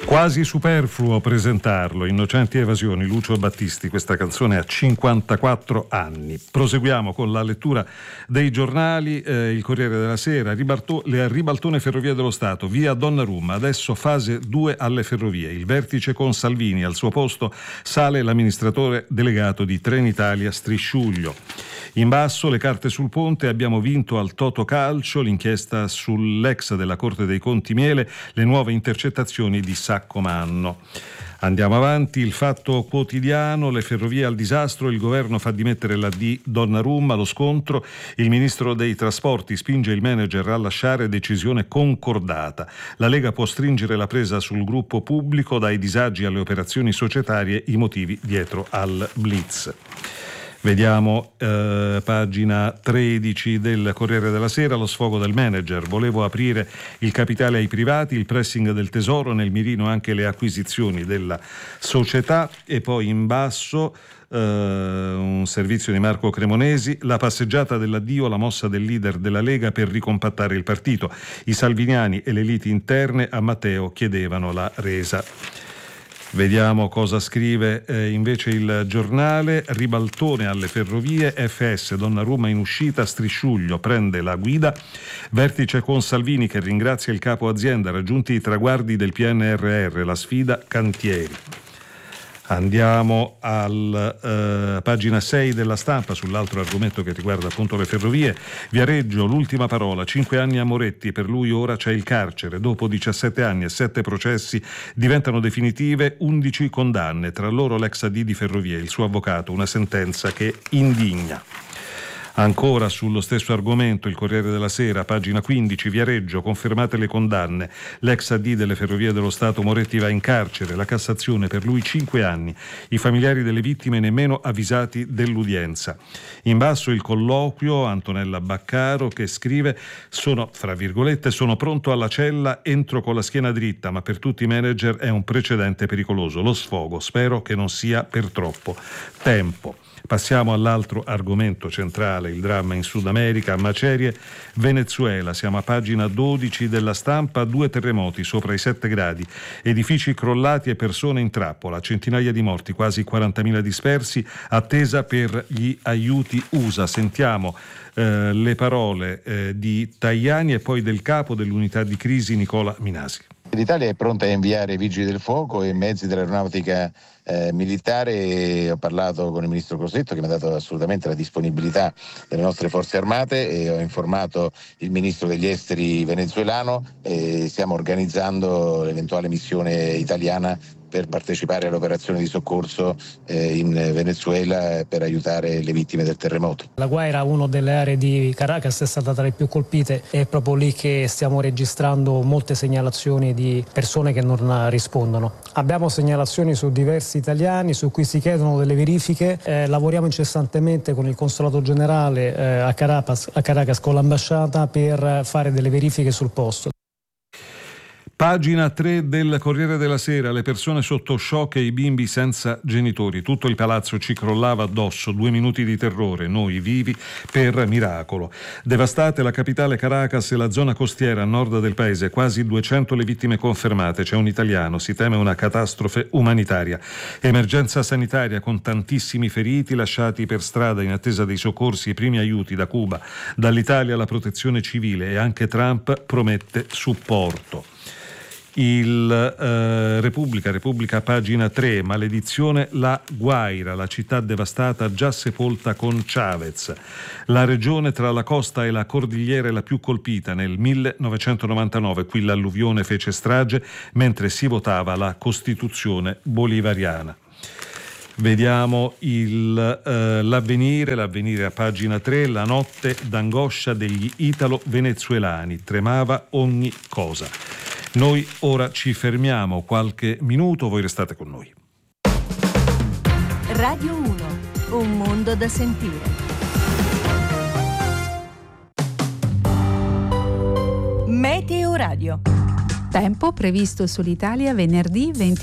Quasi superfluo presentarlo, Innocenti Evasioni, Lucio Battisti, questa canzone ha 54 anni. Proseguiamo con la lettura dei giornali, il Corriere della Sera, ribaltone Ferrovie dello Stato, via Donnarumma, adesso fase 2 alle ferrovie, il vertice con Salvini, al suo posto sale l'amministratore delegato di Trenitalia Strisciuglio. In basso le carte sul ponte, abbiamo vinto al Totocalcio, l'inchiesta sull'ex della Corte dei Conti Miele, le nuove intercettazioni di Saccomanno. Andiamo avanti, il Fatto Quotidiano, le ferrovie al disastro, il governo fa dimettere la D. Donnarumma, lo scontro, il ministro dei trasporti spinge il manager a lasciare, decisione concordata. La Lega può stringere la presa sul gruppo pubblico, dai disagi alle operazioni societarie, i motivi dietro al blitz. Vediamo pagina 13 del Corriere della Sera, lo sfogo del manager. Volevo aprire il capitale ai privati, il pressing del tesoro, nel mirino anche le acquisizioni della società. E poi in basso un servizio di Marco Cremonesi, la passeggiata dell'addio, la mossa del leader della Lega per ricompattare il partito. I salviniani e le liti interne a Matteo chiedevano la resa. Vediamo cosa scrive invece il giornale. Ribaltone alle ferrovie, FS, Donnarumma in uscita, Strisciuglio prende la guida, vertice con Salvini che ringrazia il capo azienda, raggiunti i traguardi del PNRR, la sfida cantieri. Andiamo al pagina 6 della Stampa, sull'altro argomento che riguarda appunto le ferrovie. Viareggio, l'ultima parola, 5 anni a Moretti, per lui ora c'è il carcere. Dopo 17 anni e 7 processi diventano definitive 11 condanne, tra loro l'ex AD di Ferrovie, il suo avvocato, una sentenza che indigna. Ancora sullo stesso argomento, il Corriere della Sera, pagina 15, Viareggio, confermate le condanne. L'ex AD delle Ferrovie dello Stato Moretti va in carcere, la Cassazione per lui 5 anni. I familiari delle vittime nemmeno avvisati dell'udienza. In basso il colloquio, Antonella Baccaro che scrive: sono pronto alla cella, entro con la schiena dritta, ma per tutti i manager è un precedente pericoloso. Lo sfogo, spero che non sia per troppo tempo. Passiamo all'altro argomento centrale, il dramma in Sud America, macerie, Venezuela. Siamo a pagina 12 della Stampa, 2 terremoti sopra i 7 gradi, edifici crollati e persone in trappola, centinaia di morti, quasi 40.000 dispersi, attesa per gli aiuti USA. Sentiamo le parole di Tajani e poi del capo dell'unità di crisi Nicola Minasi. L'Italia è pronta a inviare vigili del fuoco e mezzi dell'aeronautica militare. Ho parlato con il ministro Crosetto che mi ha dato assolutamente la disponibilità delle nostre forze armate e ho informato il ministro degli esteri venezuelano e stiamo organizzando l'eventuale missione italiana per partecipare alle operazioni di soccorso in Venezuela per aiutare le vittime del terremoto. La Guaira, una delle aree di Caracas, è stata tra le più colpite, è proprio lì che stiamo registrando molte segnalazioni di persone che non rispondono. Abbiamo segnalazioni su diversi italiani su cui si chiedono delle verifiche, lavoriamo incessantemente con il Consolato Generale a Caracas con l'ambasciata per fare delle verifiche sul posto. Pagina 3 del Corriere della Sera, le persone sotto shock e i bimbi senza genitori. Tutto il palazzo ci crollava addosso, 2 minuti di terrore, noi vivi per miracolo. Devastate la capitale Caracas e la zona costiera a nord del paese, quasi 200 le vittime confermate, c'è un italiano, si teme una catastrofe umanitaria. Emergenza sanitaria con tantissimi feriti lasciati per strada in attesa dei soccorsi e primi aiuti da Cuba, dall'Italia la protezione civile e anche Trump promette supporto. Repubblica, pagina 3, maledizione La Guaira, la città devastata già sepolta con Chavez. La regione tra la costa e la cordigliera è la più colpita. Nel 1999 qui l'alluvione fece strage mentre si votava la Costituzione bolivariana. Vediamo l'avvenire a pagina 3, la notte d'angoscia degli italo-venezuelani, tremava ogni cosa. Noi ora ci fermiamo qualche minuto, voi restate con noi. Radio 1, un mondo da sentire. Meteo Radio. Tempo previsto sull'Italia venerdì 20